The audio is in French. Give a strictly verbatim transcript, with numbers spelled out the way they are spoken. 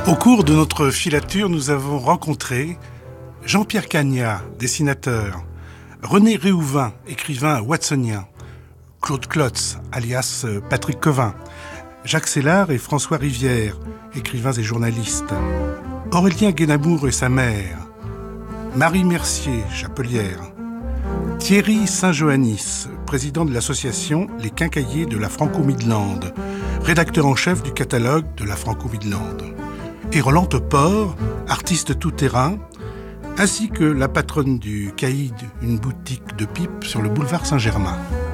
Au cours de notre filature, nous avons rencontré Jean-Pierre Cagnat, dessinateur, René Réhouvin, écrivain watsonien, Claude Klotz, alias Patrick Covin, Jacques Sellard et François Rivière, écrivains et journalistes, Aurélien Guénamour et sa mère, Marie Mercier, chapelière, Thierry Saint-Joannis, président de l'association Les Quincailliers de la Franco-Midland, rédacteur en chef du catalogue de la Franco-Midland, et Roland Topor, artiste tout-terrain, ainsi que la patronne du Caïd, une boutique de pipes sur le boulevard Saint-Germain.